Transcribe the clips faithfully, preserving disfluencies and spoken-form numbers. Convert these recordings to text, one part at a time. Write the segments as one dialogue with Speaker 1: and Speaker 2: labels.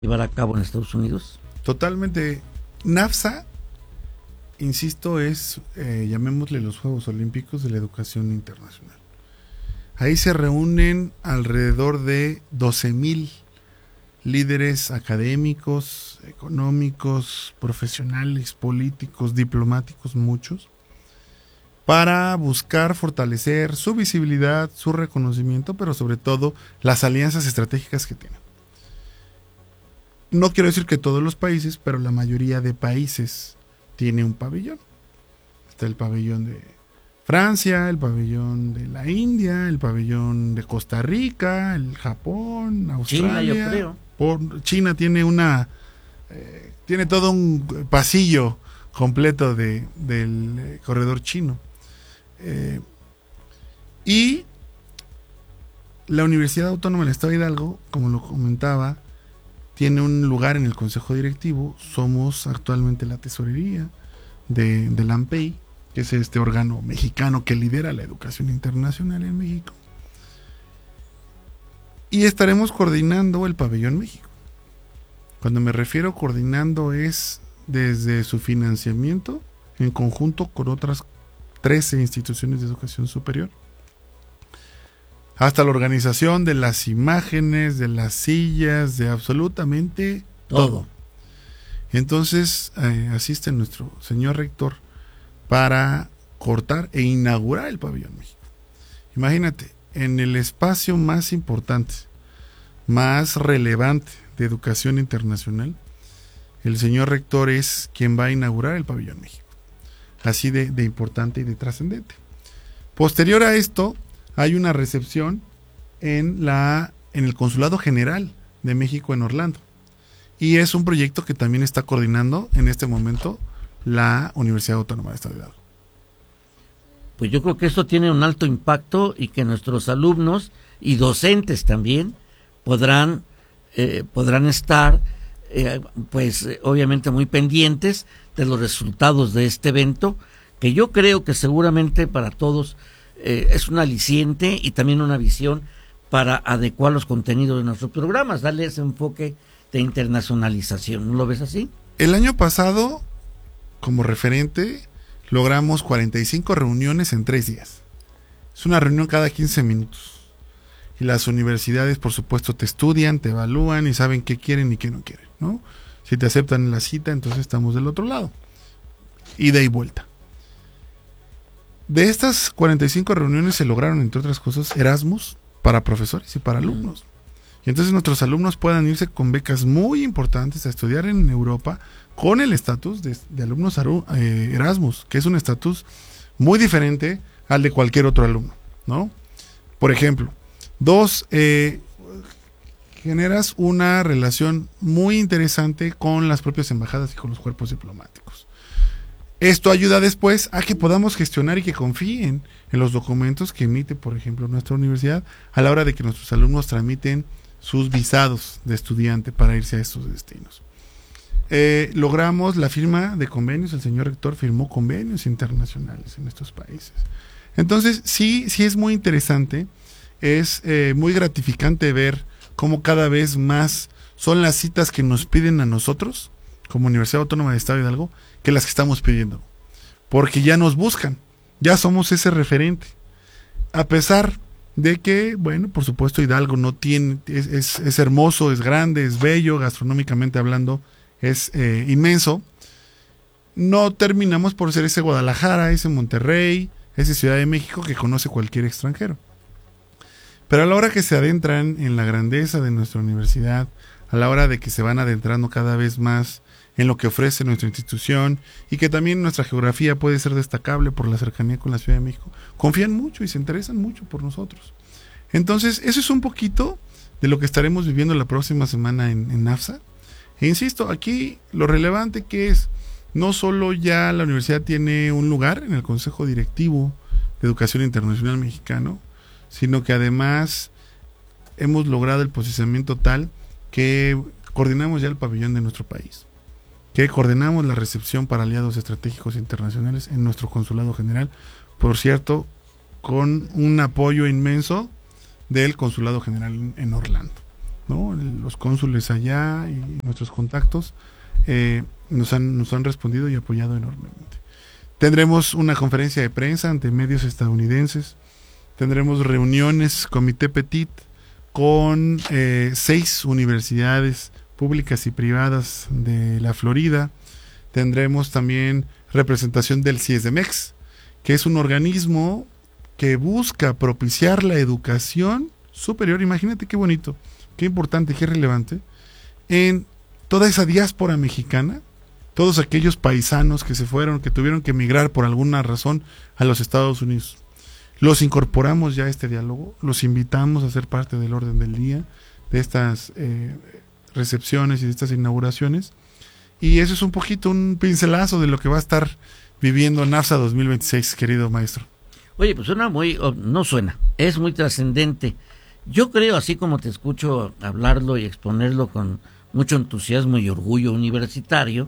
Speaker 1: llevar a cabo en Estados Unidos.
Speaker 2: Totalmente. NAFSA, insisto, es, eh, llamémosle los Juegos Olímpicos de la Educación Internacional. Ahí se reúnen alrededor de doce mil líderes académicos, económicos, profesionales, políticos, diplomáticos, muchos, para buscar fortalecer su visibilidad, su reconocimiento, pero sobre todo las alianzas estratégicas que tienen. No quiero decir que todos los países, pero la mayoría de países tiene un pabellón. Está el pabellón de Francia, el pabellón de la India, el pabellón de Costa Rica, el Japón, Australia.
Speaker 1: China, yo creo.
Speaker 2: Por, China tiene una, eh, tiene todo un pasillo completo de, del eh, corredor chino. Eh, y la Universidad Autónoma del Estado de Hidalgo, como lo comentaba, tiene un lugar en el Consejo Directivo. Somos actualmente la tesorería de, de la ANPEI, que es este órgano mexicano que lidera la educación internacional en México. Y estaremos coordinando el Pabellón México. Cuando me refiero coordinando es desde su financiamiento en conjunto con otras trece instituciones de educación superior, hasta la organización de las imágenes, de las sillas, de absolutamente todo. todo. Entonces eh, asiste nuestro señor rector para cortar e inaugurar el Pabellón México. Imagínate, en el espacio más importante, más relevante de educación internacional, el señor rector es quien va a inaugurar el Pabellón México. Así de, de importante y de trascendente. Posterior a esto, hay una recepción en la en el Consulado General de México en Orlando. Y es un proyecto que también está coordinando en este momento la Universidad Autónoma del Estado de Hidalgo.
Speaker 1: Pues yo creo que esto tiene un alto impacto y que nuestros alumnos y docentes también podrán, eh, podrán estar, eh, pues eh, obviamente muy pendientes de los resultados de este evento, que yo creo que seguramente para todos eh, es un aliciente y también una visión para adecuar los contenidos de nuestros programas, darle ese enfoque de internacionalización. ¿No lo ves así?
Speaker 2: El año pasado, como referente, logramos cuarenta y cinco reuniones en tres días. Es una reunión cada quince minutos. Y las universidades, por supuesto, te estudian, te evalúan y saben qué quieren y qué no quieren, ¿no? Si te aceptan en la cita, entonces estamos del otro lado. Ida y vuelta. De estas cuarenta y cinco reuniones se lograron, entre otras cosas, Erasmus para profesores y para alumnos. Y entonces nuestros alumnos puedan irse con becas muy importantes a estudiar en Europa con el estatus de, de alumnos eh, Erasmus, que es un estatus muy diferente al de cualquier otro alumno, ¿no? Por ejemplo, dos, eh, generas una relación muy interesante con las propias embajadas y con los cuerpos diplomáticos. Esto ayuda después a que podamos gestionar y que confíen en los documentos que emite, por ejemplo, nuestra universidad a la hora de que nuestros alumnos tramiten sus visados de estudiante para irse a estos destinos. Eh, logramos la firma de convenios, el señor rector firmó convenios internacionales en estos países. Entonces, sí, sí es muy interesante, es eh, muy gratificante ver cómo cada vez más son las citas que nos piden a nosotros, como Universidad Autónoma del Estado de Hidalgo, que las que estamos pidiendo, porque ya nos buscan, ya somos ese referente, a pesar de que, bueno, por supuesto Hidalgo no tiene, es, es, es hermoso, es grande, es bello, gastronómicamente hablando, es eh, inmenso. No terminamos por ser ese Guadalajara, ese Monterrey, ese Ciudad de México que conoce cualquier extranjero. Pero a la hora que se adentran en la grandeza de nuestra universidad, a la hora de que se van adentrando cada vez más en lo que ofrece nuestra institución y que también nuestra geografía puede ser destacable por la cercanía con la Ciudad de México, confían mucho y se interesan mucho por nosotros. Entonces, eso es un poquito de lo que estaremos viviendo la próxima semana en, en NAFSA. E insisto, aquí lo relevante que es, no solo ya la universidad tiene un lugar en el Consejo Directivo de Educación Internacional Mexicano, sino que además hemos logrado el posicionamiento tal que coordinamos ya el pabellón de nuestro país, que coordinamos la recepción para aliados estratégicos internacionales en nuestro Consulado General, por cierto, con un apoyo inmenso del Consulado General en Orlando, ¿no? Los cónsules allá y nuestros contactos eh, nos, han, nos han respondido y apoyado enormemente. Tendremos una conferencia de prensa ante medios estadounidenses, tendremos reuniones, comité Petit, con eh, seis universidades públicas y privadas de la Florida. Tendremos también representación del CIESDEMEX, que es un organismo que busca propiciar la educación superior. Imagínate qué bonito, qué importante, qué relevante, en toda esa diáspora mexicana, todos aquellos paisanos que se fueron, que tuvieron que emigrar por alguna razón a los Estados Unidos. Los incorporamos ya a este diálogo, los invitamos a ser parte del orden del día de estas eh, recepciones y de estas inauguraciones. Y eso es un poquito, un pincelazo de lo que va a estar viviendo NAFSA dos mil veintiséis, querido maestro.
Speaker 1: Oye, pues suena muy, no suena, es muy trascendente. Yo creo, así como te escucho hablarlo y exponerlo con mucho entusiasmo y orgullo universitario,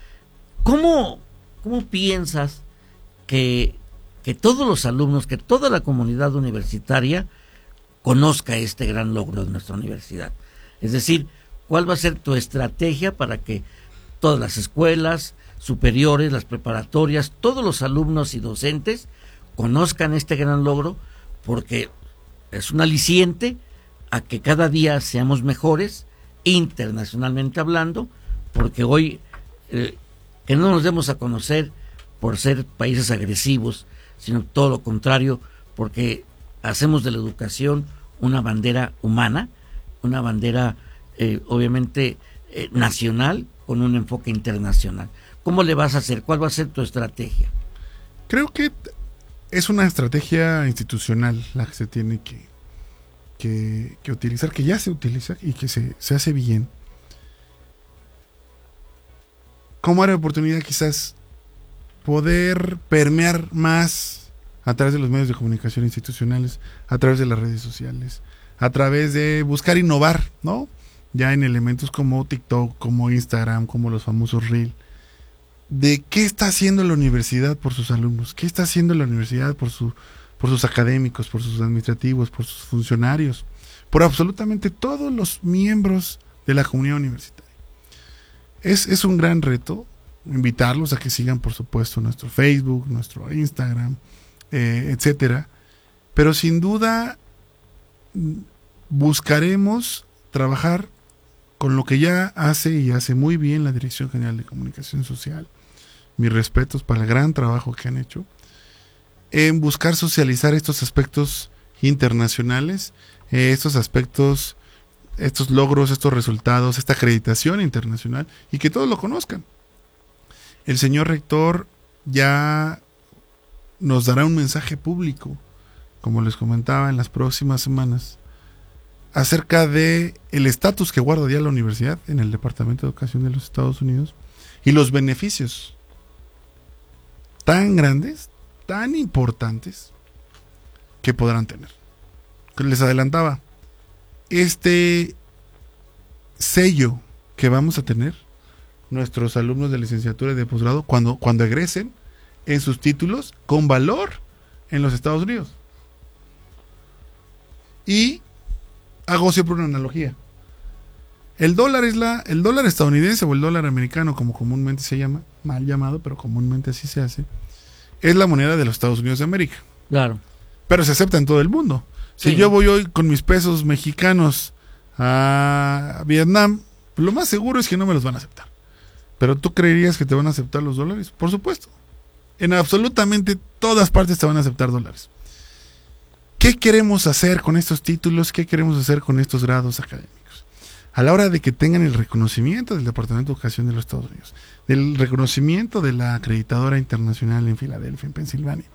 Speaker 1: ¿cómo, cómo piensas que, que todos los alumnos, que toda la comunidad universitaria conozca este gran logro de nuestra universidad? Es decir, ¿cuál va a ser tu estrategia para que todas las escuelas superiores, las preparatorias, todos los alumnos y docentes conozcan este gran logro? Porque es un aliciente a que cada día seamos mejores, internacionalmente hablando, porque hoy eh, que no nos demos a conocer por ser países agresivos, sino todo lo contrario, porque hacemos de la educación una bandera humana, una bandera eh, obviamente eh, nacional, con un enfoque internacional. ¿Cómo le vas a hacer? ¿Cuál va a ser tu estrategia?
Speaker 2: Creo que es una estrategia institucional la que se tiene que, que, que utilizar, que ya se utiliza y que se, se hace bien. Como área de oportunidad, quizás poder permear más a través de los medios de comunicación institucionales, a través de las redes sociales, a través de buscar innovar, ¿no? Ya en elementos como TikTok, como Instagram, como los famosos Reel, de qué está haciendo la universidad por sus alumnos, qué está haciendo la universidad por, su, por sus académicos, por sus administrativos, por sus funcionarios, por absolutamente todos los miembros de la comunidad universitaria. Es, es un gran reto invitarlos a que sigan, por supuesto, nuestro Facebook, nuestro Instagram, eh, etcétera. Pero sin duda buscaremos trabajar con lo que ya hace y hace muy bien la Dirección General de Comunicación Social. Mis respetos para el gran trabajo que han hecho en buscar socializar estos aspectos internacionales, eh, estos aspectos, estos logros, estos resultados, esta acreditación internacional, y que todos lo conozcan. El señor rector ya nos dará un mensaje público, como les comentaba, en las próximas semanas, acerca de el estatus que guarda ya la universidad en el Departamento de Educación de los Estados Unidos y los beneficios tan grandes, tan importantes que podrán tener. Les adelantaba, este sello que vamos a tener nuestros alumnos de licenciatura y de posgrado cuando, cuando egresen en sus títulos con valor en los Estados Unidos. Y hago siempre una analogía. El dólar es la, el dólar estadounidense o el dólar americano, como comúnmente se llama, mal llamado, pero comúnmente así se hace, es la moneda de los Estados Unidos de América.
Speaker 1: Claro.
Speaker 2: Pero se acepta en todo el mundo. Si sí. Yo voy hoy con mis pesos mexicanos a Vietnam, lo más seguro es que no me los van a aceptar. Pero ¿tú creerías que te van a aceptar los dólares? Por supuesto. En absolutamente todas partes te van a aceptar dólares. ¿Qué queremos hacer con estos títulos? ¿Qué queremos hacer con estos grados académicos? A la hora de que tengan el reconocimiento del Departamento de Educación de los Estados Unidos, del reconocimiento de la acreditadora internacional en Filadelfia, en Pensilvania,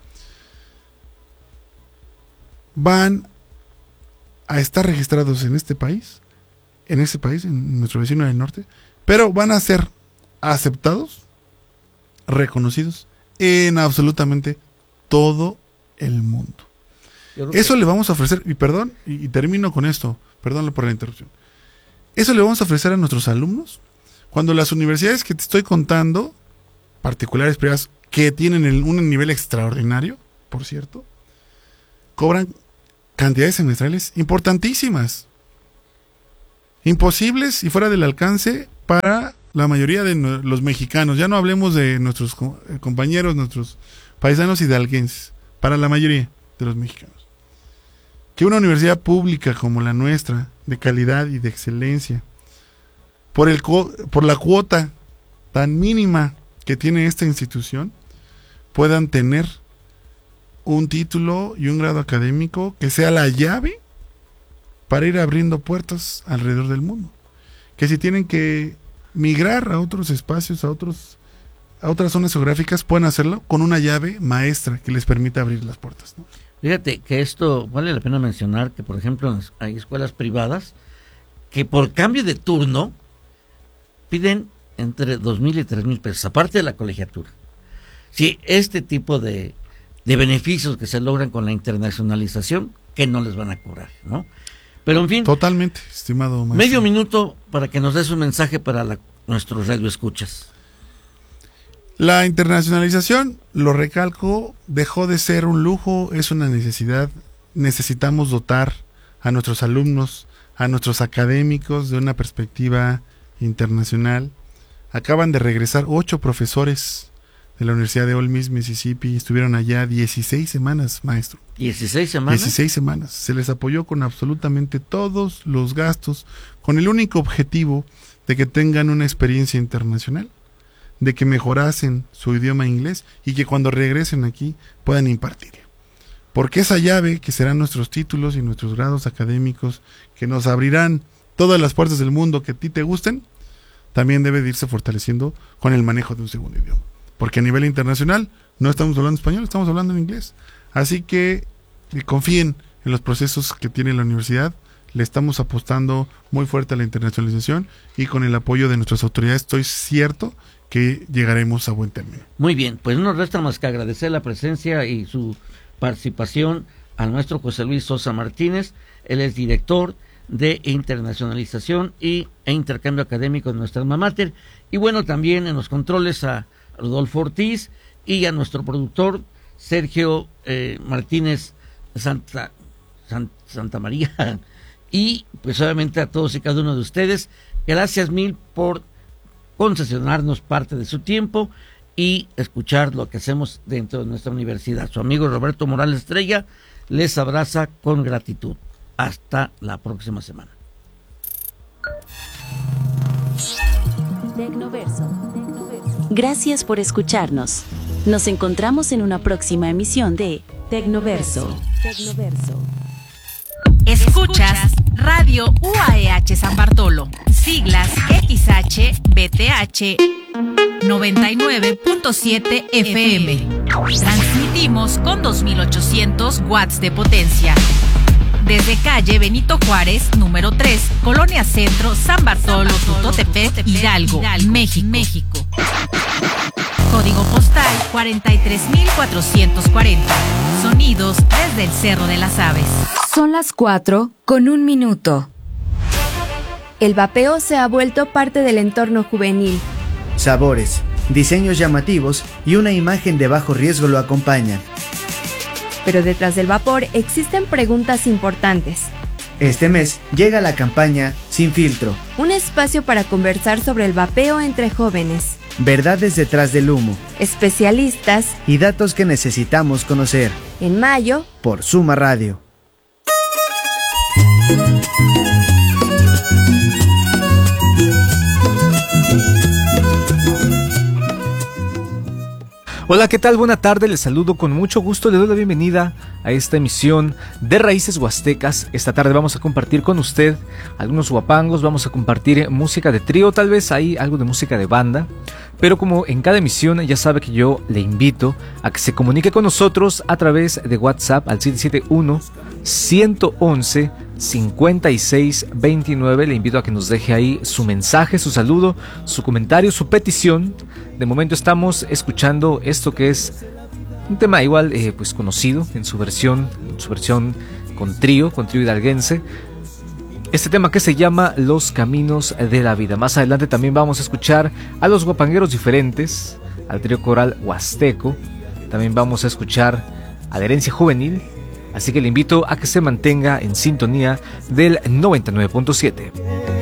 Speaker 2: van a estar registrados en este país, en este país, en nuestro vecino del norte, pero van a ser aceptados, reconocidos en absolutamente todo el mundo. Eso que... le vamos a ofrecer, y perdón, y, y termino con esto, perdón por la interrupción. Eso le vamos a ofrecer a nuestros alumnos cuando las universidades que te estoy contando, particulares, privadas, que tienen el, un nivel extraordinario, por cierto, cobran cantidades semestrales importantísimas. imposibles y fuera del alcance para la mayoría de no, los mexicanos. Ya no hablemos de nuestros co compañeros, nuestros paisanos hidalguenses, para la mayoría de los mexicanos. Que una universidad pública como la nuestra, de calidad y de excelencia, por, el por la cuota tan mínima que tiene esta institución, puedan tener un título y un grado académico que sea la llave para ir abriendo puertas alrededor del mundo. Que si tienen que migrar a otros espacios, a otros a otras zonas geográficas, pueden hacerlo con una llave maestra que les permita abrir las puertas, ¿no?
Speaker 1: Fíjate que esto vale la pena mencionar que, por ejemplo, hay escuelas privadas que por cambio de turno piden entre dos mil y tres mil pesos, aparte de la colegiatura. Sí, este tipo de, de beneficios que se logran con la internacionalización, que no les van a cobrar, ¿no? Pero en fin.
Speaker 2: Totalmente, estimado maestro.
Speaker 1: Medio minuto para que nos des un mensaje para la, nuestros radioescuchas.
Speaker 2: La internacionalización, lo recalco, dejó de ser un lujo, es una necesidad. Necesitamos dotar a nuestros alumnos, a nuestros académicos de una perspectiva internacional. Acaban de regresar ocho profesores de la Universidad de Ole Miss, Mississippi, estuvieron allá dieciséis semanas, maestro.
Speaker 1: ¿dieciséis semanas?
Speaker 2: dieciséis semanas. Se les apoyó con absolutamente todos los gastos, con el único objetivo de que tengan una experiencia internacional, de que mejorasen su idioma inglés y que cuando regresen aquí puedan impartir. Porque esa llave, que serán nuestros títulos y nuestros grados académicos, que nos abrirán todas las puertas del mundo que a ti te gusten, también debe de irse fortaleciendo con el manejo de un segundo idioma. Porque a nivel internacional no estamos hablando español, estamos hablando en inglés. Así que confíen en los procesos que tiene la universidad. Le estamos apostando muy fuerte a la internacionalización y con el apoyo de nuestras autoridades estoy cierto que llegaremos a buen término.
Speaker 1: Muy bien, pues no nos resta más que agradecer la presencia y su participación al maestro José Luis Sosa Martínez. Él es director de internacionalización y, e intercambio académico de nuestra alma mater. Y bueno, también en los controles a Rodolfo Ortiz y a nuestro productor Sergio eh, Martínez Santa, San, Santa María. Y pues obviamente a todos y cada uno de ustedes, gracias mil por concesionarnos parte de su tiempo y escuchar lo que hacemos dentro de nuestra universidad. Su amigo Roberto Morales Estrella les abraza con gratitud. Hasta la próxima semana.
Speaker 3: Tecnoverso. Gracias por escucharnos. Nos encontramos en una próxima emisión de Tecnoverso. Tecnoverso.
Speaker 4: Escuchas Radio U A E H San Bartolo, siglas X H B T H noventa y nueve punto siete F M. Transmitimos con dos mil ochocientos watts de potencia. Desde calle Benito Juárez, número tres, Colonia Centro, San Bartolo, Tutotepec, Hidalgo, México. México. Código postal cuarenta y tres mil cuatrocientos cuarenta. Sonidos desde el Cerro de las Aves.
Speaker 5: Son las cuatro con un minuto. El vapeo se ha vuelto parte del entorno juvenil.
Speaker 6: Sabores, diseños llamativos y una imagen de bajo riesgo lo acompañan.
Speaker 5: Pero detrás del vapor existen preguntas importantes.
Speaker 6: Este mes llega la campaña Sin Filtro.
Speaker 5: Un espacio para conversar sobre el vapeo entre jóvenes.
Speaker 6: Verdades detrás del humo.
Speaker 5: Especialistas.
Speaker 6: Y datos que necesitamos conocer.
Speaker 5: En mayo.
Speaker 6: Por Suma Radio.
Speaker 7: Hola, ¿qué tal? Buena tarde, les saludo con mucho gusto, le doy la bienvenida a esta emisión de Raíces Huastecas. Esta tarde vamos a compartir con usted algunos guapangos, vamos a compartir música de trío, tal vez hay algo de música de banda, pero como en cada emisión ya sabe que yo le invito a que se comunique con nosotros a través de WhatsApp al siete siete uno, uno once, cincuenta y seis veintinueve. Le invito a que nos deje ahí su mensaje, su saludo, su comentario, su petición. De momento estamos escuchando esto que es un tema igual eh, pues conocido en su versión, en su versión con trío, con trío hidalguense. Este tema que se llama Los Caminos de la Vida. Más adelante también vamos a escuchar a los guapangueros diferentes, al trío coral huasteco. También vamos a escuchar a la herencia juvenil. Así que le invito a que se mantenga en sintonía del noventa y nueve punto siete.